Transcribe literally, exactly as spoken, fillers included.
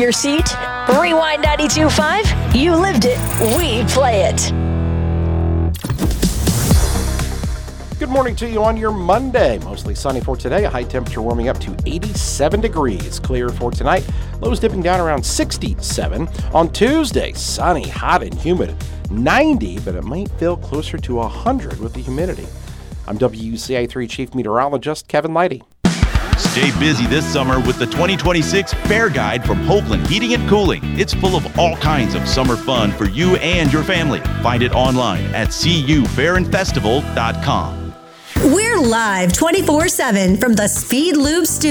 your seat? Rewind ninety-two point five. You lived it. We play it. Good morning to you on your Monday. Mostly sunny for today. A high temperature warming up to eighty-seven degrees. Clear for tonight. Lows dipping down around sixty-seven. On Tuesday, sunny, hot, and humid. ninety, but it might feel closer to one hundred with the humidity. I'm W U C I three Chief Meteorologist Kevin Leidy. Stay busy this summer with the twenty twenty-six Fair Guide from Hopeland Heating and Cooling. It's full of all kinds of summer fun for you and your family. Find it online at c u fair and festival dot com. We're live twenty-four seven from the Speed Lube Studio.